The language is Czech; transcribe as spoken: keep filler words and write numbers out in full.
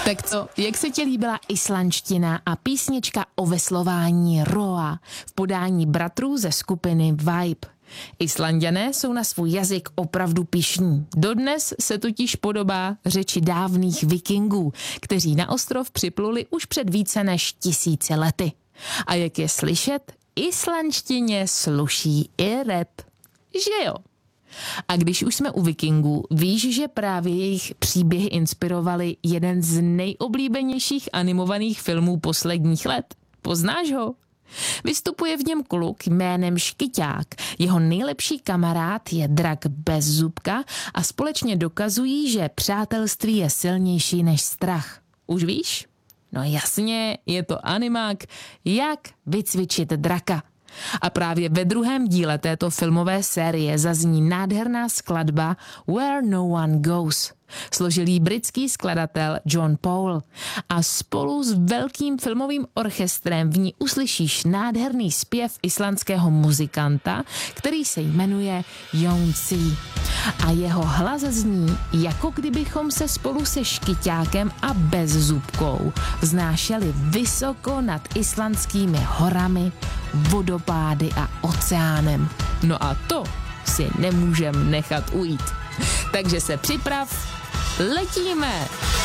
Tak co, jak se ti líbila islandština a písnička o veslování Roa v podání bratrů ze skupiny Vibe? Islanďané jsou na svůj jazyk opravdu pyšní. Dodnes se totiž podobá řeči dávných vikingů, kteří na ostrov připluli už před více než tisíci lety. A jak je slyšet, islandštině sluší i rap. Že jo? A když už jsme u vikingů, víš, že právě jejich příběhy inspirovaly jeden z nejoblíbenějších animovaných filmů posledních let? Poznáš ho? Vystupuje v něm kluk jménem Škyťák. Jeho nejlepší kamarád je drak Bezzubka a společně dokazují, že přátelství je silnější než strach. Už víš? No jasně, je to animák Jak vycvičit draka. A právě ve druhém díle této filmové série zazní nádherná skladba Where No One Goes. Složil jí britský skladatel John Paul a spolu s velkým filmovým orchestrem v ní uslyšíš nádherný zpěv islandského muzikanta, který se jmenuje Jónsi. A jeho hlas zní, jako kdybychom se spolu se Škyťákem a Bezzubkou vznášeli vysoko nad islandskými horami, vodopády a oceánem. No a to si nemůžem nechat ujít. Takže se připrav, letíme!